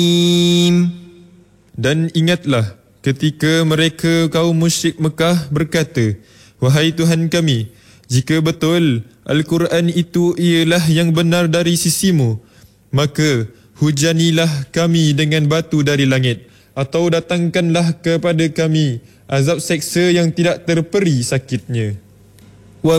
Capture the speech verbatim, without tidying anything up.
Dan ingatlah ketika mereka kaum musyrik Mekah berkata, "Wahai Tuhan kami, jika betul Al-Quran itu ialah yang benar dari sisimu, maka hujanilah kami dengan batu dari langit, atau datangkanlah kepada kami azab seksa yang tidak terperi sakitnya."